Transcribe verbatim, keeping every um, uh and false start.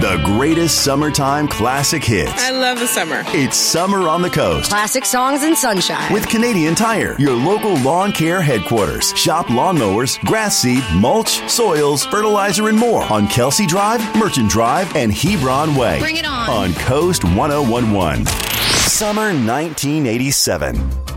The greatest summertime classic hits. I love the summer. It's Summer on the Coast. Classic songs and sunshine. With Canadian Tire, your local lawn care headquarters. Shop lawnmowers, grass seed, mulch, soils, fertilizer, and more on Kelsey Drive, Merchant Drive, and Hebron Way. Bring it on. On Coast ten eleven. Summer nineteen eighty-seven.